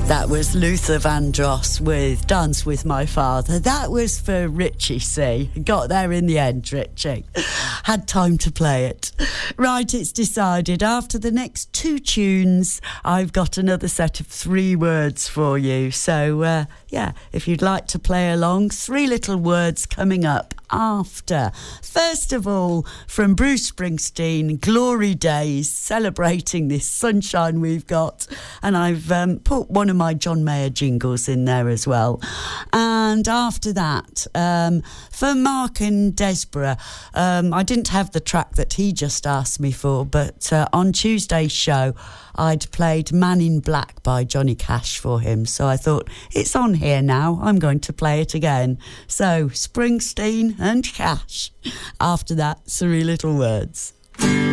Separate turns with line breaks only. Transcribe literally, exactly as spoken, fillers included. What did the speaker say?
That was Luther Vandross with Dance With My Father. That was for Richie C. Got there in the end, Richie. Had time to play it. Right, it's decided. After the next two tunes, I've got another set of three words for you. So, uh, yeah, if you'd like to play along, three little words coming up after. First of all, from Bruce Springsteen, Glory Days, celebrating this sunshine we've got. And I've um, put one of my John Mayer jingles in there as well. And after that, um, for Mark and Desborough, um, I didn't have the track that he just asked me for, but uh, on Tuesday's show, I'd played Man in Black by Johnny Cash for him. So I thought, it's on here now. I'm going to play it again. So, Springsteen and Cash. After that, three little words.